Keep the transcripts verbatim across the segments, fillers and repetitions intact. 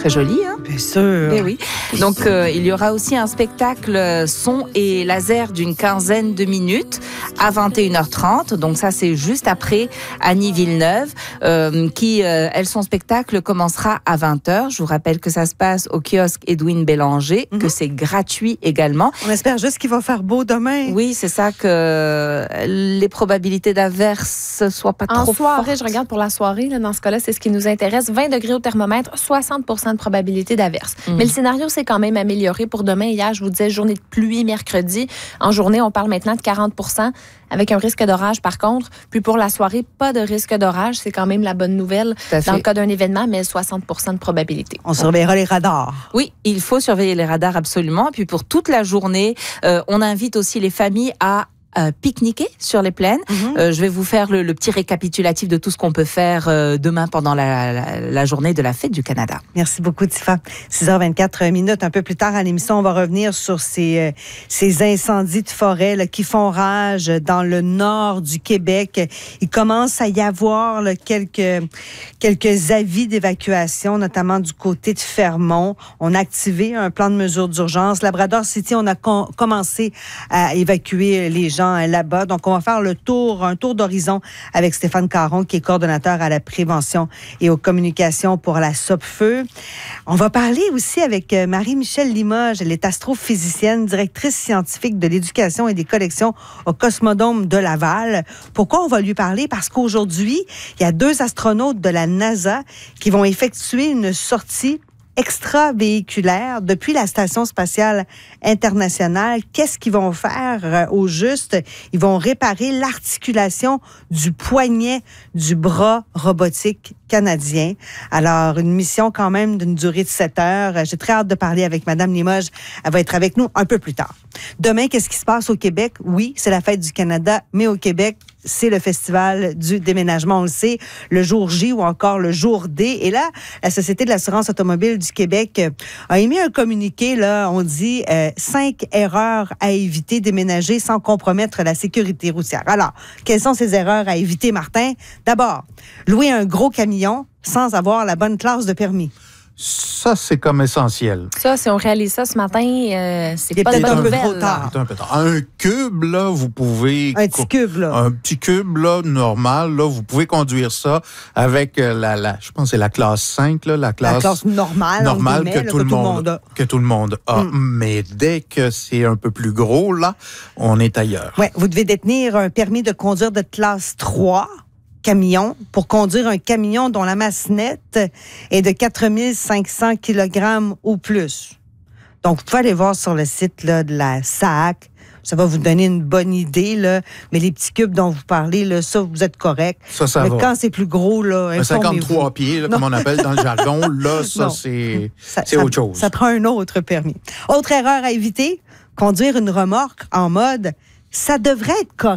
Très joli, hein? Bien sûr. Et oui. Donc, euh, il y aura aussi un spectacle son et laser d'une quinzaine de minutes à vingt et une heures trente. Donc, ça, c'est juste après Annie Villeneuve, euh, qui, euh, elle, son spectacle commencera à vingt heures. Je vous rappelle que ça se passe au kiosque Edwin Bélanger, mm-hmm. que c'est gratuit également. On espère juste qu'il va faire beau demain. Oui, c'est ça, que les probabilités d'averse soient pas en trop soirée, fortes. Je regarde pour la soirée, là, dans ce cas-là, c'est ce qui nous intéresse. vingt degrés au thermomètre, soixante pour cent de probabilité d'averse. Mm. Mais le scénario s'est quand même amélioré pour demain. Hier, je vous disais journée de pluie mercredi. En journée, on parle maintenant de quarante pour cent avec un risque d'orage par contre. Puis pour la soirée, pas de risque d'orage. C'est quand même la bonne nouvelle dans le cas d'un événement, mais soixante pour cent de probabilité. On surveillera les radars. Oui, il faut surveiller les radars absolument. Puis pour toute la journée, euh, on invite aussi les familles à Euh, pique-niquer sur les plaines. Mm-hmm. Euh, je vais vous faire le, le petit récapitulatif de tout ce qu'on peut faire euh, demain pendant la, la, la journée de la Fête du Canada. Merci beaucoup, Tifa. six heures vingt-quatre minutes. Un peu plus tard à l'émission, on va revenir sur ces, euh, ces incendies de forêt là, qui font rage dans le nord du Québec. Il commence à y avoir là, quelques, quelques avis d'évacuation, notamment du côté de Fermont. On a activé un plan de mesures d'urgence. Labrador City, on a com- commencé à évacuer les gens là-bas. Donc, on va faire le tour, un tour d'horizon avec Stéphane Caron, qui est coordonnateur à la prévention et aux communications pour la Sopfeu. On va parler aussi avec Marie-Michèle Limoges. Elle est astrophysicienne, directrice scientifique de l'éducation et des collections au Cosmodome de Laval. Pourquoi on va lui parler? Parce qu'aujourd'hui, il y a deux astronautes de la NASA qui vont effectuer une sortie extravéhiculaire depuis la Station spatiale internationale. Qu'est-ce qu'ils vont faire euh, au juste? Ils vont réparer l'articulation du poignet du bras robotique canadien. Alors, une mission quand même d'une durée de sept heures. J'ai très hâte de parler avec Madame Limoges. Elle va être avec nous un peu plus tard. Demain, qu'est-ce qui se passe au Québec? Oui, c'est la Fête du Canada, mais au Québec, c'est le Festival du déménagement, on le sait, le jour J ou encore le jour D. Et là, la Société de l'assurance automobile du Québec a émis un communiqué, là, on dit euh, cinq erreurs à éviter, déménager sans compromettre la sécurité routière. Alors, quelles sont ces erreurs à éviter, Martin? D'abord, louer un gros camion sans avoir la bonne classe de permis. Ça, c'est comme essentiel. Ça, si on réalise ça ce matin, euh, c'est, c'est pas de bonne un nouvelle. peu trop tard. C'est un peu tard. Un cube, là, vous pouvez... Un petit cube, là. Un petit cube, là, normal, là, vous pouvez conduire ça avec la, la je pense que c'est la classe cinq, là, la classe... La classe normale, normale guillemets, que, là, tout que, le tout monde, monde a. que tout le monde a. Mm. Mais dès que c'est un peu plus gros, là, on est ailleurs. Oui, vous devez détenir un permis de conduire de classe trois. Camion pour conduire un camion dont la masse nette est de quatre mille cinq cents kilogrammes ou plus. Donc, vous pouvez aller voir sur le site là, de la S A C. Ça va vous donner une bonne idée, là. Mais les petits cubes dont vous parlez, là, ça, vous êtes correct. Ça, ça Mais va. quand c'est plus gros, là, un cinquante-trois pieds, là, comme on appelle dans le jargon, là, ça, c'est, ça, c'est ça, autre chose. Ça prend un autre permis. Autre erreur à éviter, conduire une remorque en mode « ça devrait être correct ».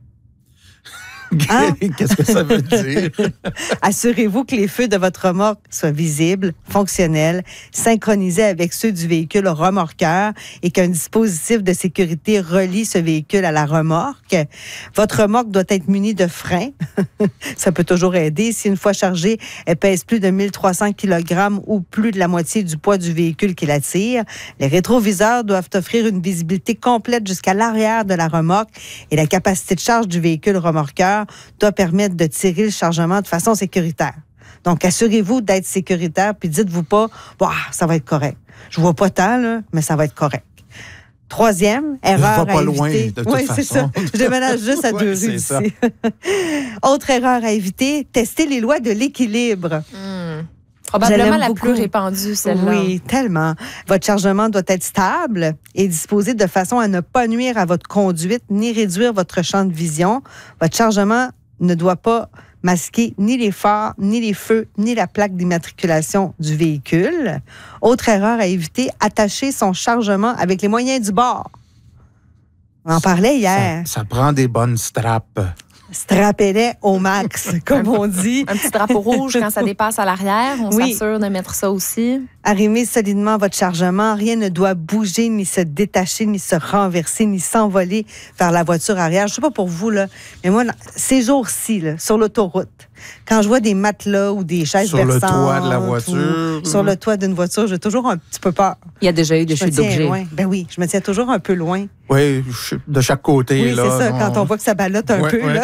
Hein? Qu'est-ce que ça veut dire? Assurez-vous que les feux de votre remorque soient visibles, fonctionnels, synchronisés avec ceux du véhicule remorqueur et qu'un dispositif de sécurité relie ce véhicule à la remorque. Votre remorque doit être munie de freins. Ça peut toujours aider. Si une fois chargée, elle pèse plus de mille trois cents kilogrammes ou plus de la moitié du poids du véhicule qui la tire. Les rétroviseurs doivent offrir une visibilité complète jusqu'à l'arrière de la remorque et la capacité de charge du véhicule remorqueur doit permettre de tirer le chargement de façon sécuritaire. Donc, assurez-vous d'être sécuritaire, puis dites-vous pas, bah, ça va être correct. Je vois pas tant, là, mais ça va être correct. Troisième, erreur va pas à loin, éviter. de toute oui, façon. c'est ça. Je déménage juste à ouais, deux rues ici. Autre erreur à éviter, tester les lois de l'équilibre. Mmh. Probablement la beaucoup. plus répandue, celle-là. Oui, tellement. Votre chargement doit être stable et disposé de façon à ne pas nuire à votre conduite ni réduire votre champ de vision. Votre chargement ne doit pas masquer ni les phares, ni les feux, ni la plaque d'immatriculation du véhicule. Autre erreur à éviter, attacher son chargement avec les moyens du bord. On en parlait hier. Ça, ça prend des bonnes straps. Strappez-les au max, comme on dit. Un petit drapeau rouge quand ça dépasse à l'arrière. On oui. s'assure de mettre ça aussi. Arrimez solidement votre chargement. Rien ne doit bouger, ni se détacher, ni se renverser, ni s'envoler vers la voiture arrière. Je sais pas pour vous, là, mais moi, ces jours-ci, là, sur l'autoroute, quand je vois des matelas ou des chaises sur versantes... Sur le toit de la voiture. Sur le toit d'une voiture, j'ai toujours un petit peu peur. Il y a déjà eu des chutes d'objets. Loin. Ben oui, je me tiens toujours un peu loin. Oui, de chaque côté. Oui, là, c'est ça, non. quand on voit que ça ballotte un ouais, peu. ouais. Là.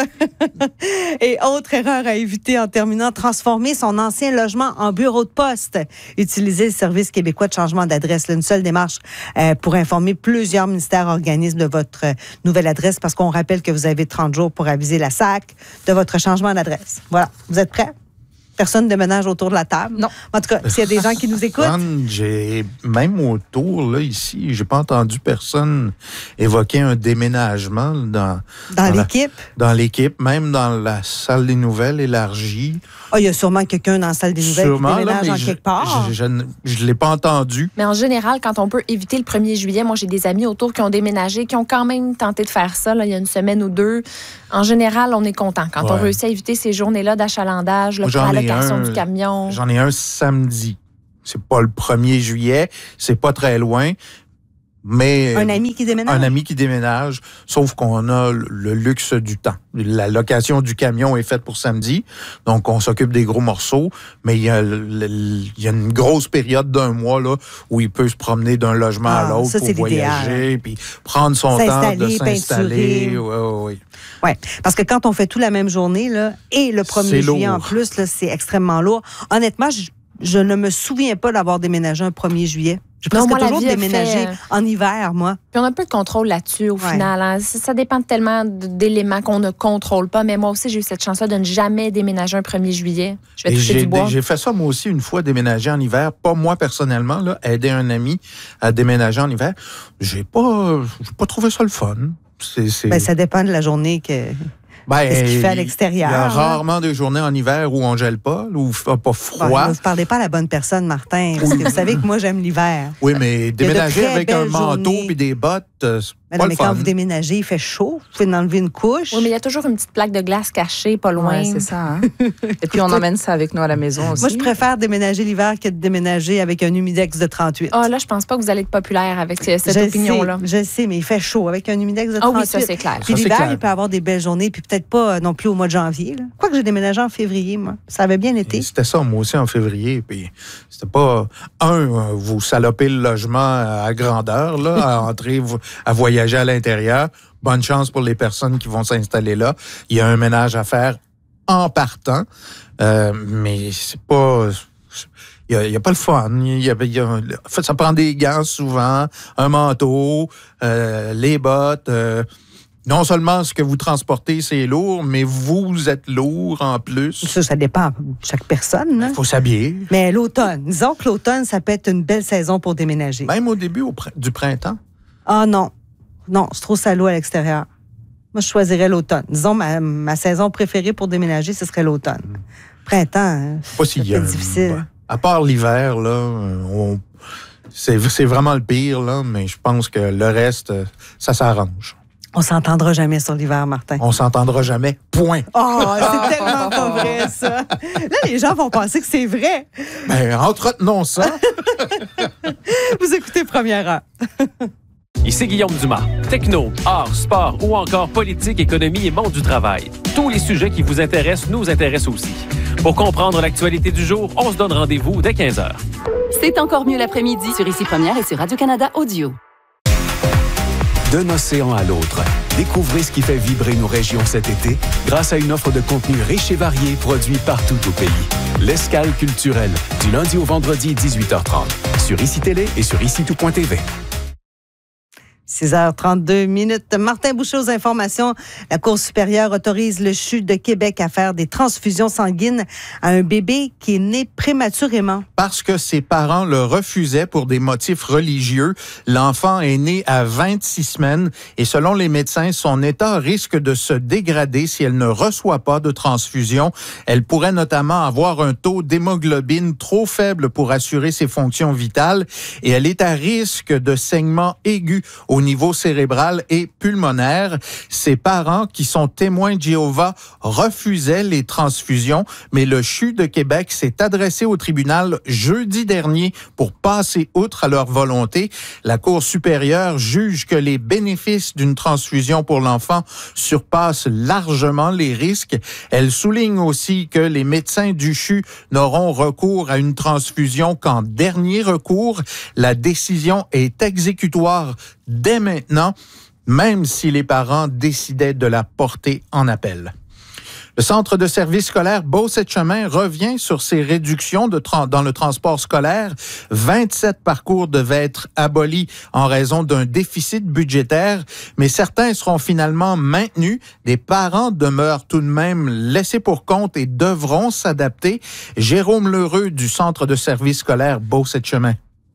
Et autre erreur à éviter en terminant, transformer son ancien logement en bureau de poste. Utiliser le Service québécois de changement d'adresse. Là, une seule démarche euh, pour informer plusieurs ministères organismes de votre euh, nouvelle adresse, parce qu'on rappelle que vous avez trente jours pour aviser la S A C de votre changement d'adresse. Voilà, vous êtes prêts? Personne de ménage autour de la table? Non. En tout cas, s'il y a des gens qui nous écoutent... J'ai, même autour, là, ici, j'ai pas entendu personne évoquer un déménagement dans... Dans, dans l'équipe? La, dans l'équipe, même dans la salle des nouvelles élargie. Ah, oh, il y a sûrement quelqu'un dans la salle des nouvelles sûrement, qui déménage là, en je, quelque part. Je, je, je, je l'ai pas entendu. Mais en général, quand on peut éviter le premier juillet, moi, j'ai des amis autour qui ont déménagé, qui ont quand même tenté de faire ça, là, il y a une semaine ou deux. En général, on est content. Quand ouais. on réussit à éviter ces journées-là d'achalandage, pour la location du camion. J'en ai un samedi. C'est pas le premier juillet, c'est pas très loin. Mais un ami qui déménage? Un ami qui déménage, sauf qu'on a le luxe du temps. La location du camion est faite pour samedi, donc on s'occupe des gros morceaux, mais il y a, il y a une grosse période d'un mois là, où il peut se promener d'un logement ah, à l'autre ça, pour voyager, puis prendre son temps de s'installer. Oui, oui, oui. Oui, parce que quand on fait tout la même journée, là, et le premier juillet en plus, là, c'est extrêmement lourd. Honnêtement, je, je ne me souviens pas d'avoir déménagé un premier juillet. J'ai presque non, toujours déménagé fait... en hiver, moi. Puis on a un peu de contrôle là-dessus, au ouais. final. Hein. Ça, ça dépend tellement d'éléments qu'on ne contrôle pas. Mais moi aussi, j'ai eu cette chance-là de ne jamais déménager un premier juillet. Je vais toucher du bois. J'ai fait ça, moi aussi, une fois, déménager en hiver. Pas moi, personnellement, là, aider un ami à déménager en hiver. J'ai pas, j'ai pas trouvé ça le fun. C'est, c'est... Ben, ça dépend de la journée que... Ben, Qu'est-ce qu'il fait à l'extérieur? Il y a rarement des journées en hiver où on gèle pas, où il fait pas froid. Bon, vous ne parlez pas à la bonne personne, Martin, parce que vous savez que moi, j'aime l'hiver. Oui, mais déménager avec un manteau et des bottes, c'est mais pas non, le mais fun. Quand vous déménagez, il fait chaud, vous pouvez enlever une couche. Oui, mais il y a toujours une petite plaque de glace cachée, pas loin. Ouais, c'est ça. Hein? Et puis, on emmène ça avec nous à la maison aussi. Moi, je préfère déménager l'hiver que de déménager avec un humidex de trente-huit. Ah, oh, là, je pense pas que vous allez être populaire avec cette je opinion-là. Sais, je sais, mais il fait chaud avec un humidex de trente-huit. Ah oui, ça, c'est clair. Puis ça, l'hiver, clair. il peut avoir des belles journées, puis peut-être pas non plus au mois de janvier. Là. Quoi que j'ai déménagé en février, moi. Ça avait bien été. Et c'était ça, moi aussi, en février. Puis c'était pas, un, vous salopez le logement à grandeur, là, à entrer, à voyager à l'intérieur. Bonne chance pour les personnes qui vont s'installer là. Il y a un ménage à faire en partant, euh, mais c'est pas... Il n'y a, a pas le fun. Il y a, il y a, en fait, ça prend des gants souvent, un manteau, euh, les bottes... Euh, Non seulement ce que vous transportez, c'est lourd, mais vous êtes lourd en plus. Ça, ça dépend de chaque personne. Il faut s'habiller. Mais l'automne, disons que l'automne, ça peut être une belle saison pour déménager. Même au début au pr- du printemps? Ah non. Non, c'est trop salaud à l'extérieur. Moi, je choisirais l'automne. Disons, ma, ma saison préférée pour déménager, ce serait l'automne. Printemps, pas si c'est difficile. Euh, à part l'hiver, là, on, c'est, c'est vraiment le pire, là, mais je pense que le reste, ça s'arrange. On s'entendra jamais sur l'hiver, Martin. On s'entendra jamais. Point. Oh, c'est tellement pas vrai, ça. Là, les gens vont penser que c'est vrai. Ben, entretenons ça. Vous écoutez Première Heure. Ici Guillaume Dumas. Techno, art, sport ou encore politique, économie et monde du travail. Tous les sujets qui vous intéressent nous intéressent aussi. Pour comprendre l'actualité du jour, on se donne rendez-vous dès quinze heures. C'est encore mieux l'après-midi sur Ici Première et sur Radio-Canada Audio. D'un océan à l'autre, découvrez ce qui fait vibrer nos régions cet été grâce à une offre de contenu riche et varié produit partout au pays. L'escale culturelle, du lundi au vendredi, dix-huit heures trente, sur Ici Télé et sur ici tout point t v. six heures trente-deux minutes. Martin Boucher aux informations. La Cour supérieure autorise le C H U de Québec à faire des transfusions sanguines à un bébé qui est né prématurément. Parce que ses parents le refusaient pour des motifs religieux. L'enfant est né à vingt-six semaines et selon les médecins, son état risque de se dégrader si elle ne reçoit pas de transfusion. Elle pourrait notamment avoir un taux d'hémoglobine trop faible pour assurer ses fonctions vitales et elle est à risque de saignement aigu au au niveau cérébral et pulmonaire. Ces parents qui sont témoins de Jéhovah refusaient les transfusions, mais le C H U de Québec s'est adressé au tribunal jeudi dernier pour passer outre à leur volonté. La Cour supérieure juge que les bénéfices d'une transfusion pour l'enfant surpassent largement les risques. Elle souligne aussi que les médecins du C H U n'auront recours à une transfusion qu'en dernier recours. La décision est exécutoire dès maintenant, même si les parents décidaient de la porter en appel. Le Centre de services scolaires Beauce-et-Chemin revient sur ses réductions de tra- dans le transport scolaire. vingt-sept parcours devaient être abolis en raison d'un déficit budgétaire, mais certains seront finalement maintenus. Des parents demeurent tout de même laissés pour compte et devront s'adapter. Jérôme Lheureux du Centre de services scolaires Beauce-et-Chemin.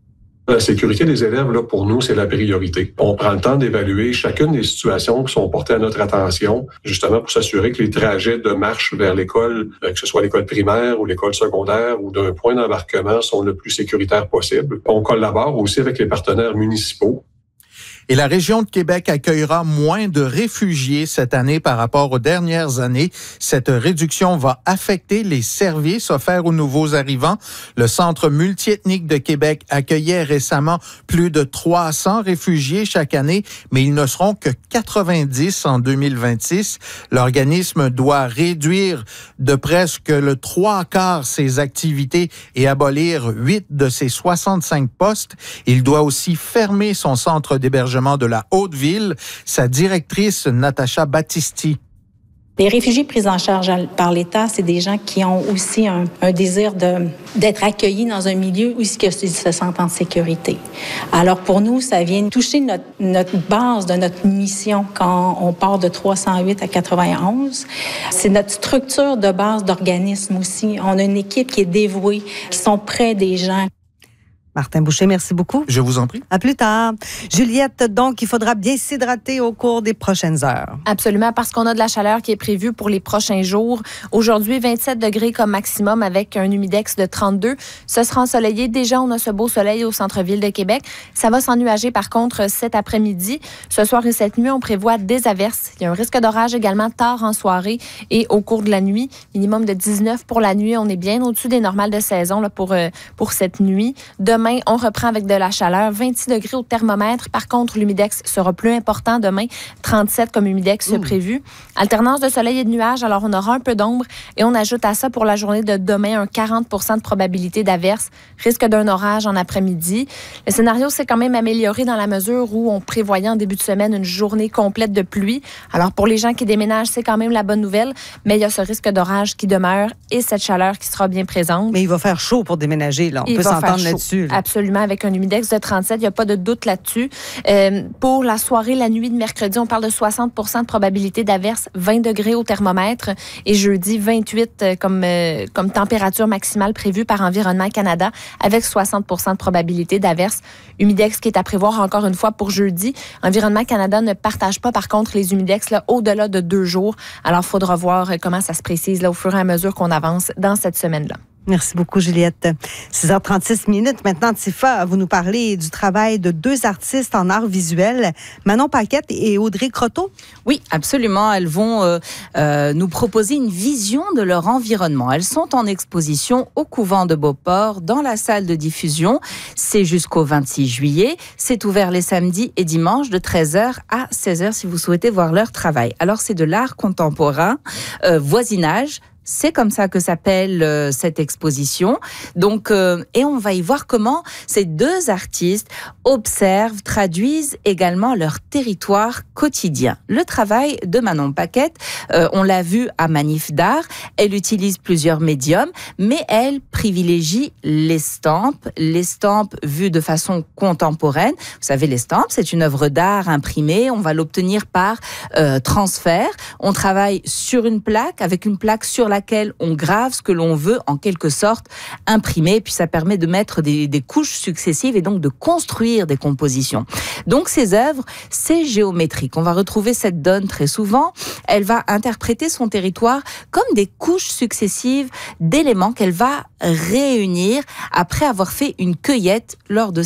La sécurité des élèves, là, pour nous, c'est la priorité. On prend le temps d'évaluer chacune des situations qui sont portées à notre attention, justement pour s'assurer que les trajets de marche vers l'école, que ce soit l'école primaire ou l'école secondaire ou d'un point d'embarquement, sont le plus sécuritaires possible. On collabore aussi avec les partenaires municipaux. Et la région de Québec accueillera moins de réfugiés cette année par rapport aux dernières années. Cette réduction va affecter les services offerts aux nouveaux arrivants. Le Centre multiethnique de Québec accueillait récemment plus de trois cents réfugiés chaque année, mais ils ne seront que quatre-vingt-dix en deux mille vingt-six. L'organisme doit réduire de presque le trois quarts ses activités et abolir huit de ses soixante-cinq postes. Il doit aussi fermer son centre d'hébergement de la Haute-Ville. Sa directrice, Natacha Battisti. Les réfugiés pris en charge par l'État, c'est des gens qui ont aussi un, un désir de, d'être accueillis dans un milieu où ils se sentent en sécurité. Alors pour nous, ça vient toucher notre, notre base de notre mission quand on part de trois cent huit à quatre-vingt-onze. C'est notre structure de base d'organisme aussi. On a une équipe qui est dévouée, qui sont près des gens. Martin Boucher, merci beaucoup. Je vous en prie. À plus tard. Juliette, donc, il faudra bien s'hydrater au cours des prochaines heures. Absolument, parce qu'on a de la chaleur qui est prévue pour les prochains jours. Aujourd'hui, vingt-sept degrés comme maximum avec un humidex de trente-deux. Ce sera ensoleillé. Déjà, on a ce beau soleil au centre-ville de Québec. Ça va s'ennuager, par contre, cet après-midi. Ce soir et cette nuit, on prévoit des averses. Il y a un risque d'orage également tard en soirée et au cours de la nuit. Minimum de dix-neuf pour la nuit. On est bien au-dessus des normales de saison là, pour, euh, pour cette nuit. Demain, Demain, on reprend avec de la chaleur. vingt-six degrés au thermomètre. Par contre, l'humidex sera plus important demain. trente-sept comme humidex Ouh. prévu. Alternance de soleil et de nuages. Alors, on aura un peu d'ombre. Et on ajoute à ça pour la journée de demain un quarante pour cent de probabilité d'averse. Risque d'un orage en après-midi. Le scénario s'est quand même amélioré dans la mesure où on prévoyait en début de semaine une journée complète de pluie. Alors, pour les gens qui déménagent, c'est quand même la bonne nouvelle. Mais il y a ce risque d'orage qui demeure et cette chaleur qui sera bien présente. Mais il va faire chaud pour déménager, là. On il peut s'entendre là-dessus. Là. Absolument, avec un humidex de trente-sept, il n'y a pas de doute là-dessus. Euh, pour la soirée, la nuit de mercredi, on parle de soixante pour cent de probabilité d'averse, vingt degrés au thermomètre et jeudi, vingt-huit comme, euh, comme température maximale prévue par Environnement Canada avec soixante pour cent de probabilité d'averse. Humidex qui est à prévoir encore une fois pour jeudi. Environnement Canada ne partage pas par contre les humidex là, au-delà de deux jours. Alors, il faudra voir comment ça se précise là, au fur et à mesure qu'on avance dans cette semaine-là. Merci beaucoup, Juliette. six heures trente-six minutes. Maintenant, Tifa, vous nous parlez du travail de deux artistes en art visuel, Manon Paquette et Audrey Croteau. Oui, absolument. Elles vont euh, euh, nous proposer une vision de leur environnement. Elles sont en exposition au Couvent de Beauport, dans la salle de diffusion. C'est jusqu'au vingt-six juillet. C'est ouvert les samedis et dimanches de treize heures à seize heures si vous souhaitez voir leur travail. Alors, c'est de l'art contemporain, euh, voisinage. C'est comme ça que s'appelle euh, cette exposition. Donc, euh, et on va y voir comment ces deux artistes observent, traduisent également leur territoire quotidien. Le travail de Manon Paquette, euh, on l'a vu à Manif d'art, elle utilise plusieurs médiums, mais elle privilégie l'estampe, l'estampe vue de façon contemporaine. Vous savez, l'estampe, c'est une œuvre d'art imprimée, on va l'obtenir par euh, transfert. On travaille sur une plaque, avec une plaque sur laquelle on grave ce que l'on veut en quelque sorte imprimer, puis ça permet de mettre des, des couches successives et donc de construire des compositions. Donc ces œuvres, c'est géométrique. On va retrouver cette donne très souvent. Elle va interpréter son territoire comme des couches successives d'éléments qu'elle va réunir après avoir fait une cueillette lors de ses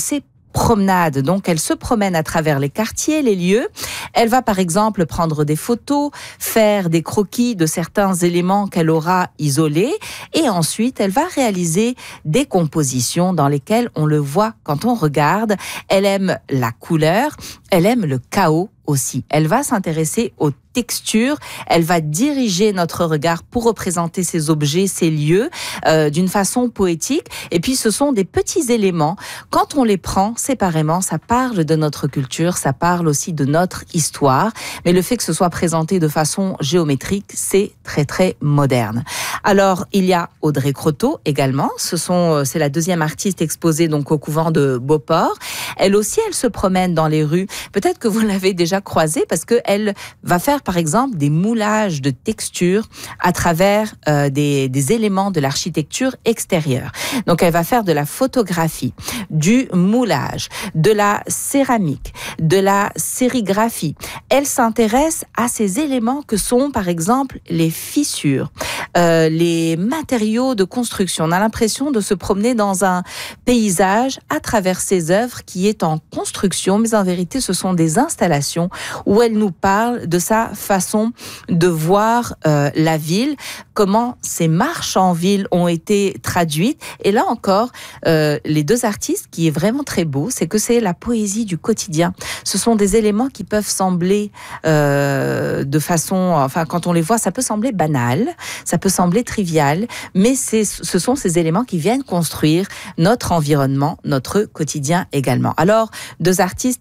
promenade. Donc, elle se promène à travers les quartiers, les lieux. Elle va, par exemple, prendre des photos, faire des croquis de certains éléments qu'elle aura isolés. Et ensuite, elle va réaliser des compositions dans lesquelles on le voit quand on regarde. Elle aime la couleur, elle aime le chaos aussi. Elle va s'intéresser aux textures, elle va diriger notre regard pour représenter ces objets, ces lieux, euh, d'une façon poétique. Et puis, ce sont des petits éléments. Quand on les prend séparément, ça parle de notre culture, ça parle aussi de notre histoire. Mais le fait que ce soit présenté de façon géométrique, c'est très, très moderne. Alors, il y a Audrey Croteau également. Ce sont, c'est la deuxième artiste exposée donc au couvent de Beauport. Elle aussi, elle se promène dans les rues. Peut-être que vous l'avez déjà croisée parce qu'elle va faire, par exemple, des moulages de textures à travers euh, des, des éléments de l'architecture extérieure. Donc, elle va faire de la photographie, du moulage, de la céramique, de la sérigraphie. Elle s'intéresse à ces éléments que sont, par exemple, les fissures, euh, les matériaux de construction. On a l'impression de se promener dans un paysage à travers ses œuvres qui est en construction, mais en vérité, ce sont des installations où elle nous parle de sa façon de voir euh, la ville, comment ces marches en ville ont été traduites. Et là encore, euh, les deux artistes, qui est vraiment très beau, c'est que c'est la poésie du quotidien. Ce sont des éléments qui peuvent sembler euh, de façon, enfin quand on les voit, ça peut sembler banal, ça peut sembler trivial, mais c'est, ce sont ces éléments qui viennent construire notre environnement, notre quotidien également. Alors, deux artistes